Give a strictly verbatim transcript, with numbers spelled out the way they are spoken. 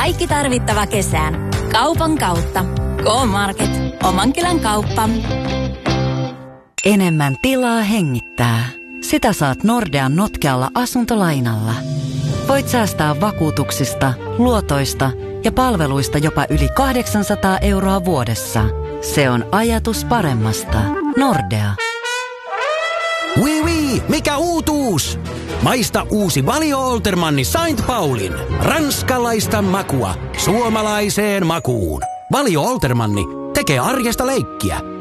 Kaikki tarvittava kesään. Kaupan kautta. K-Market. Omankylän kauppa. Enemmän tilaa hengittää. Sitä saat Nordean notkealla asuntolainalla. Voit säästää vakuutuksista, luotoista ja palveluista jopa yli kahdeksansataa euroa vuodessa. Se on ajatus paremmasta. Nordea. Oui, oui, mikä uutuus? Maista uusi Valio Oltermanni Saint Paulin. Ranskalaista makua suomalaiseen makuun. Valio Oltermanni tekee arjesta leikkiä.